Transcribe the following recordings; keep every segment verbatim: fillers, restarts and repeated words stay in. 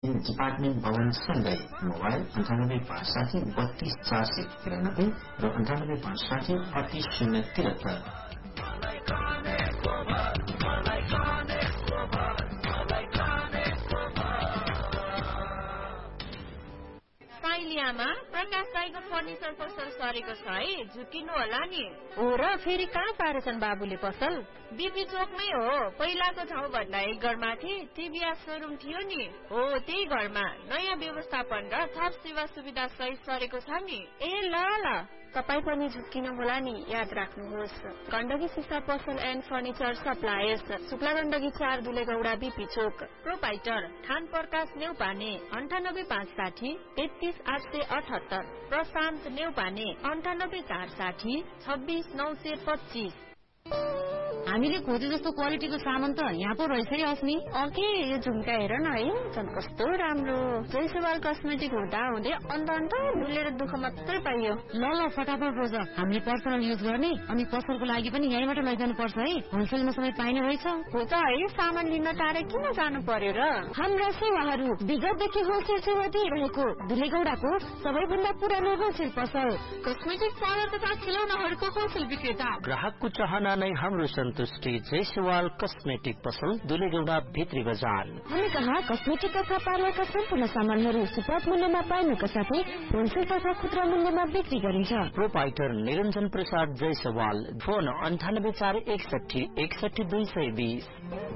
Department भवन सँगै mobile अन्ठानब्बे पाँच साठी बत्तीस चार सय तिरानब्बे र अन्ठानब्बे पाँच साठी अडतिस शून्य तिहत्तर। साइलियामा प्रकाश राईको फर्निचर पसल सरेको छ है, झुकिनु होला नि। हो र फेरि कहाँ पारेछन् बाबुले पसल? बीपी चोकमै हो, पहिलाको ठाउँ भन्दा एक घर माथि टिभीएस शोरूम थियो नि, हो त्यही घरमा नयाँ व्यवस्थापन र थप सेवा सुविधा सहित सरेको छ नि। ए ल ल, तपाईँ पनि झुक्किन होला नि, याद राख्नुहोस्। गण्डकी सिसा पसल and furniture suppliers, Shukla Gandaki चार दुलेगौडा बीपी चोक। प्रोपाइटर खान प्रकाश नेउपाने अन्ठानब्बे पाँच साठी तेत्तीस आठ सय अठहत्तर। प्रशान्त नेउपाने अन्ठानब्बे चार साठी छब्बिस नौ सय पच्चिस। हामीले खोजे जस्तो क्वालिटीको सामान त यहाँ पो रहेछ है अस्मी। अघि यो झुम्का हेर न है, झन् कस्तो राम्रो। जयसवाल कस्मेटिक हुँदा हुँदै अन्त अन्त डुलेर दुःख मात्रै पाइयो। ल ल फटाफट रोज, हामीले पर्सनल युज गर्ने अनि पसलको लागि पनि यहीँबाट लैजानु पर्छ है, होलसेलमा सबै पाइने रहेछ। हो त है, सामान लिन टाढा किन जानु पर्यो र? हाम्रा सेवाहरू विगतदेखि होलसेल सेवा दिइरहेको दुलेगौडाको सबैभन्दा पुरानो होलसेल पसल, कस्मेटिक पार्लर तथा खेलौनाहरूको होलसेल विक्रेता। ग्राहकको चाहना नै हाम्रो सन्तुष्टि। जयसवाल कस्मेटिक पसल दुलेगौडा भित्री बजार। हामी कहाँ कस्मेटिक तथा पार्लरका सम्पूर्ण सामानहरू सुपथ मूल्यमा पाइनुका साथै होलसेल तथा खुद्रा मूल्यमा बिक्री गरिन्छ। प्रोपाइटर निरञ्जन प्रसाद जयसवाल। फोन अन्ठानब्बे चार एकसठी एकसठी दुई सय बिस।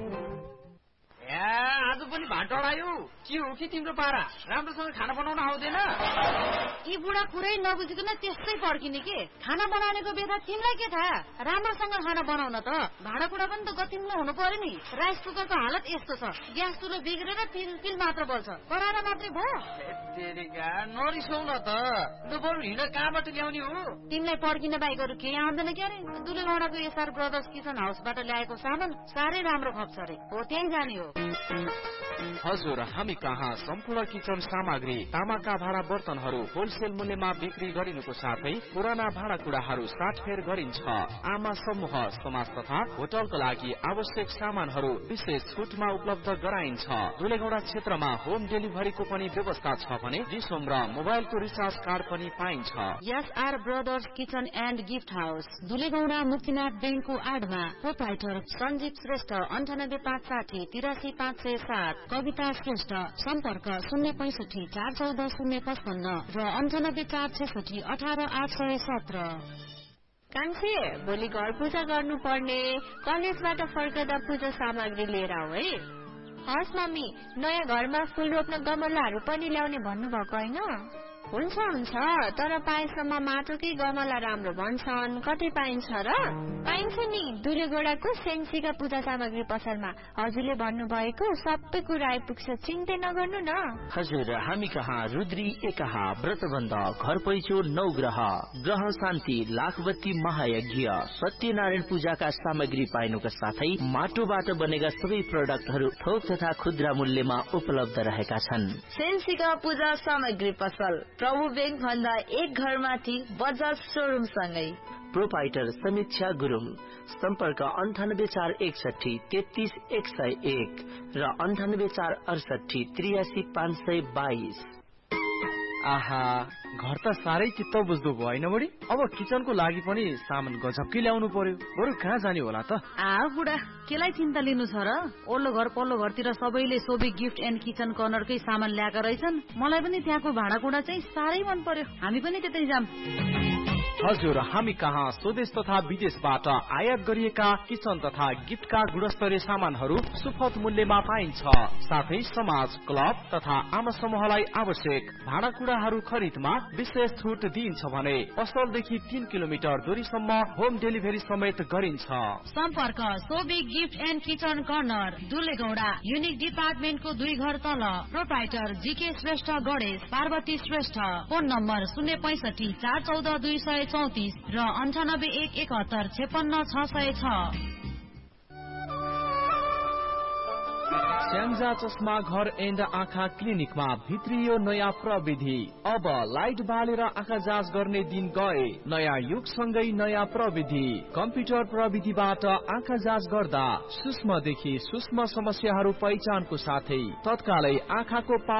आज पनि भाट अडायो, के हो कि तिम्रो पारा? राम्रोसँग खाना बनाउन आउँदैन? यी बुढा कुरै नबुझिकन त्यस्तै फर्किने के? खाना बनाउनेको बेथा तिमीलाई के थाहा? राम्रोसँग खाना बनाउन त भाँडाकुँडा पनि त गतिलो हुनु पर्यो नि। राइस कुकरको हालत यस्तो छ, ग्यास चुलो बिग्रेर पिल पिल मात्र बल्छ, कराएर मात्रै भयो। नरिसाउ न त, लु बरु हिँड कहाँबाट ल्याउने हो? तिमीलाई फर्किन बाहेक अरू केही आउँदैन क्यारे? दुलेगौडाको एसआर ब्रदर्स किचन हाउसबाट ल्याएको सामान साह्रै राम्रो खप्छ अरे, हो त्यहीँ जाने हो। हजुर, हामी कहाँ सम्पूर्ण किचन सामग्री, तामाका भाँडा बर्तनहरू होलसेल मूल्यमा बिक्री गरिनुको साथै पुराना भाँडाकुँडाहरू साटफेर गरिन्छ। आमा समूह, समाज तथा होटलको लागि आवश्यक सामानहरू विशेष छुटमा उपलब्ध गराइन्छ। दुलेगौडा क्षेत्रमा होम डेलिभरीको पनि व्यवस्था छ भने डिसोम र मोबाइलको रिचार्ज कार्ड पनि पाइन्छ। SR brothers kitchen and gift house, दुलेगौडा Muktinath ब्याङ्कको आडमा। प्रोपाइटर सञ्जीव श्रेष्ठ, अन्ठानब्बे पाँच साठी तिरासी पाँच सय सात। कविता श्रेष्ठ, सम्पर्क शून्य पैसठी चार चौध शून्य पचपन्न र अन्ठानब्बे चार छेसठी अठार आठ सय सत्र। कान्छे, भोलि घर पूजा गर्नु पर्ने, कलेजबाट फर्कदा पूजा सामग्री लिएर आऊ है। हस् मम्मी, नयाँ घरमा फुल रोप्न गमलाहरू पनि ल्याउने भन्नुभएको होइन? हुन्छ हुन्छ, तर पाएसम्म माटोकै गमला राम्रो भन्छन्, कति पाइन्छ र? पाइन्छ नि, दुलेगौडाको सेन्सीका पूजा सामग्री पसलमा हजुरले भन्नुभएको सबै कुरा आइपुग्छ, चिन्तै नगर्नु न। हजुर, हामी कहाँ रुद्री एकाहा, व्रतबन्ध, घर पैचो, नवग्रह, ग्रह शान्ति, लाखबत्ती महायज्ञ, सत्यनारायण पूजाका सामग्री पाइनुका साथै माटोबाट बनेका सबै प्रडक्टहरू थोक तथा खुद्रा मूल्यमा उपलब्ध रहेका छन्। सेन्सीका पूजा सामग्री पसल प्रभु ब्याङ्क भन्दा एक घर माथि बजाज सोरुम सँगै। प्रोपाइटर समीक्षा गुरुङ, सम्पर्क अन्ठानब्बे चार एकसठी तेत्तीस एक सय एक र अन्ठानब्बे चार अडसठी त्रियासी पाँच सय बाइस। आहा, घर त साह्रै चित्त बुझ्दो भयो होइन बढी? अब किचनको लागि पनि सामान गजबकै ल्याउनु पर्यो, बरु कहाँ जाने होला त? आ बुढा, केलाई चिन्ता लिनु छ र? ओल्लो घर पल्लो घरतिर सबैले सोबी गिफ्ट एन्ड किचन कर्नरकै सामान ल्याएका रहेछन्। मलाई पनि त्यहाँको भाँडाकुँडा चाहिँ साह्रै मन पर्यो, हामी पनि त्यतै जाम। हजुर, हामी कहाँ स्वदेश तथा विदेशबाट आयात गरिएका किचन तथा गिफ्टका गुणस्तरीय सामानहरू सुपथ मूल्यमा पाइन्छ। साथै समाज, क्लब तथा आमा समूहलाई आवश्यक भाँडाकुँडाहरू खरिदमा विशेष छुट दिइन्छ भने पसलदेखि तीन किलोमिटर दूरीसम्म होम डेलिभरी समेत गरिन्छ। सम्पर्क Sobi gift and kitchen corner, दुलेगौडा, unique डिपार्टमेन्टको दुई घर तल। Proprietor GK Shrestha Ganesh, Parvati Shrestha. Phone number शून्य पैसठी चार चौध दुई सय चौतिस र अन्ठानब्बे एक एकहत्तर छेपन्न छ सय छ। स्याङ्जा चस्मा घर एन्ड आँखा क्लिनिकमा भित्रियो नयाँ प्रविधि। अब लाइट बालेर आँखा जाँच गर्ने दिन गए। नयाँ युगसँगै नयाँ प्रविधि। कम्प्युटर प्रविधिबाट आँखा जाँच गर्दा सूक्ष्मदेखि सूक्ष्म समस्याहरू पहिचानको साथै तत्कालै आँखाको